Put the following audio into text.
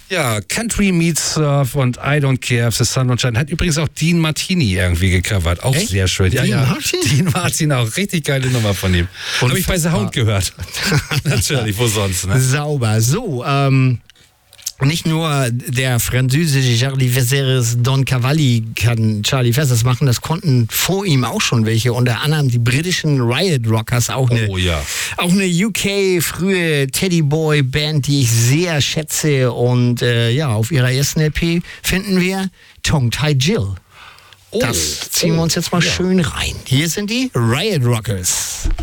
Ja, Country Meets Surf und I Don't Care if the Sun Don't Shine. Hat übrigens auch Dean Martini irgendwie gecovert. Auch sehr schön. Dean Martin? Dean Martin auch. Richtig geile Nummer von ihm. Habe ich bei The Hound gehört. Natürlich, wo sonst, ne? Sauber. So, nicht nur der französische Charlie Veseres Don Cavalli kann Charlie Veseres machen, das konnten vor ihm auch schon welche, unter anderem die britischen Riot Rockers, auch eine UK frühe Teddyboy-Band, die ich sehr schätze, und auf ihrer ersten LP finden wir Tongue Tie Jill. Das ziehen wir uns jetzt mal schön rein. Hier sind die Riot Rockers.